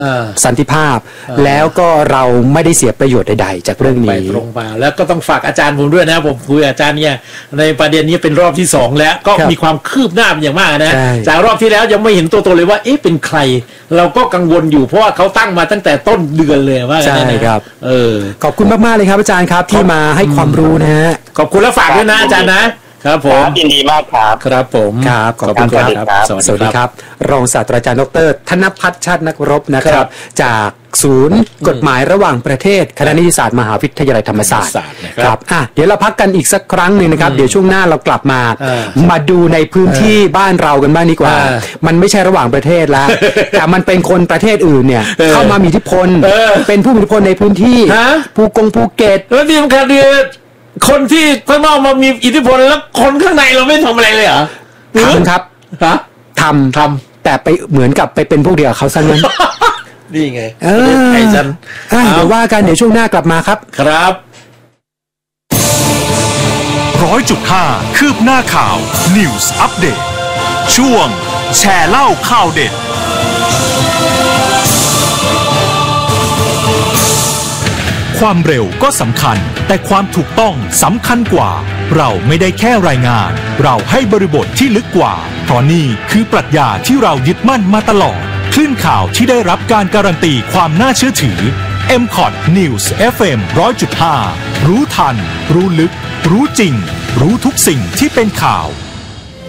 สันติภาพแล้วก็เราไม่ได้เสียประโยชน์ใดๆจากเรื่องนี้ตรงมาแล้วก็ต้องฝากอาจารย์ผมด้วยนะผมคุยอาจารย์เนี่ยในประเด็นนี้เป็นรอบที่2แล้วก็มีความคืบหน้าเป็นอย่างมากนะจากรอบที่แล้วยังไม่เห็นตัวเลยว่าเอ๊ะเป็นใครเราก็กังวลอยู่เพราะว่าเขาตั้งมาตั้งแต่ต้นเดือนเลยว่าใช่ครับขอบคุณมากๆเลยครับอาจารย์ครับที่มาให้ความรู้นะฮะขอบคุณและฝากด้วยนะอาจารย์นะครับผมยินดีมากครับครับผมครับขอบคุณครับสวัสดีครับรองศาสตราจารย์ดร.ธนภัทร ชาตินักรบนะครับจากศูนย์กฎหมายระหว่างประเทศคณะนิติศาสตร์มหาวิทยาลัยธรรมศาสตร์ครับเดี๋ยวเราพักกันอีกสักครั้งหนึ่งนะครับเดี๋ยวช่วงหน้าเรากลับมาดูในพื้นที่บ้านเรากันบ้างดีกว่ามันไม่ใช่ระหว่างประเทศแล้วแต่มันเป็นคนประเทศอื่นเนี่ยเข้ามามีอิทธิพลเป็นผู้มีอิทธิพลในพื้นที่ภูเก็ตแล้วที่สำคัญคือคนที่ข้างนอกมามีอิทธิพลแล้วคนข้างในเราไม่ทำอะไรเลยเหรอทำครับทำแต่ไปเหมือนกับไปเป็นพวกเดียวกับเขาซะงั้นนี่ไงไอ้จันเดี๋ยวว่ากันเดี๋ยวช่วงหน้ากลับมาครับครับ 100.5 คืบหน้าข่าว News Update ช่วงแชร์เล่าข่าวเด็ดความเร็วก็สำคัญแต่ความถูกต้องสำคัญกว่าเราไม่ได้แค่รายงานเราให้บริบทที่ลึกกว่าเพราะนี่คือปรัชญาที่เรายึดมั่นมาตลอดคลื่นข่าวที่ได้รับการการันตีความน่าเชื่อถือ MCOT News FM 100.5 รู้ทันรู้ลึกรู้จริงรู้ทุกสิ่งที่เป็นข่าว